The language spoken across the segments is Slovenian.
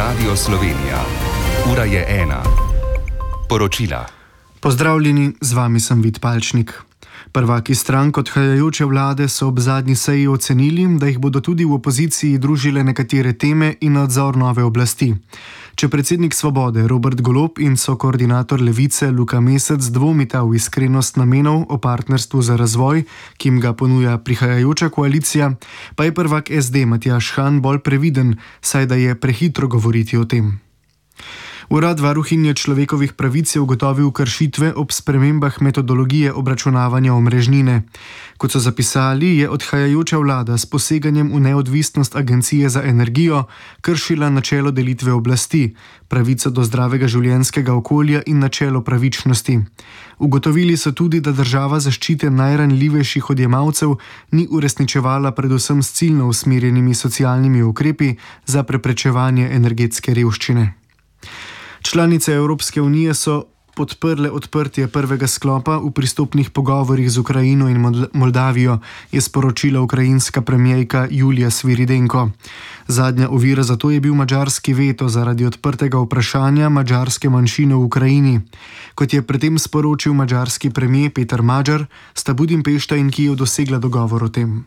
Radio Slovenija. Ura je 1. Poročila. Pozdravljeni, z vami sem Vid Palčnik. Prvaki strank odhajajoče vlade so ob zadnji seji ocenili, da jih bodo tudi v opoziciji družile nekatere teme in nadzor nove oblasti. Če predsednik Svobode Robert Golob in sokoordinator Levice Luka Mesec dvomita v iskrenost namenov o partnerstvu za razvoj, ki jim ga ponuja prihajajoča koalicija, pa je prvak SD Matjaž Han bolj previden, saj da je prehitro govoriti o tem. Urad varuhinje človekovih pravic je ugotovil kršitve ob spremembah metodologije obračunavanja omrežnine. Kot so zapisali, je odhajajoča vlada s poseganjem v neodvisnost Agencije za energijo kršila načelo delitve oblasti, pravico do zdravega življenjskega okolja in načelo pravičnosti. Ugotovili so tudi, da država zaščite najranljivejših odjemalcev ni uresničevala predvsem s ciljno usmerjenimi socialnimi ukrepi za preprečevanje energetske revščine. Članice Evropske unije so podprle odprtje prvega sklopa v pristopnih pogovorih z Ukrajino in Moldavijo, je sporočila ukrajinska premierka Julija Sviridenko. Zadnja ovira za to je bil madžarski veto zaradi odprtega vprašanja madžarske manjšine v Ukrajini. Kot je predtem sporočil madžarski premier Peter Magyar, sta Budimpešta in Kijev dosegla dogovor o tem.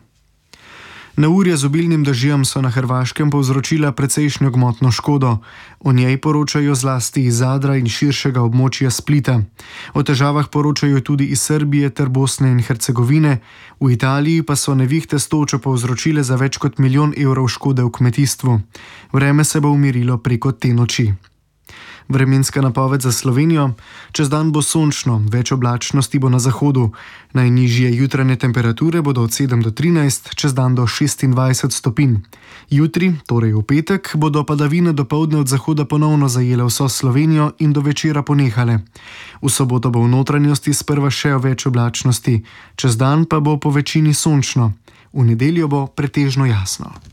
Neurja z obilnim dežjem so na Hrvaškem povzročila precejšnjo gmotno škodo. O njej poročajo zlasti iz Zadra in širšega območja Splita. O težavah poročajo tudi iz Srbije ter Bosne in Hercegovine. V Italiji pa so nevihte s točo povzročile za več kot 1 milijon evrov škode v kmetijstvu. Vreme se bo umirilo preko te noči. Vremenska napoved za Slovenijo. Čez dan bo sončno, več oblačnosti bo na zahodu. Najnižje jutranje temperature bodo od 7 do 13, čez dan do 26 stopinj. Jutri, torej v petek, bodo padavine dopoldne od zahoda ponovno zajele vso Slovenijo in do večera ponehale. V soboto bo v notranjosti sprva še več oblačnosti, čez dan pa bo po večini sončno. V nedeljo bo pretežno jasno.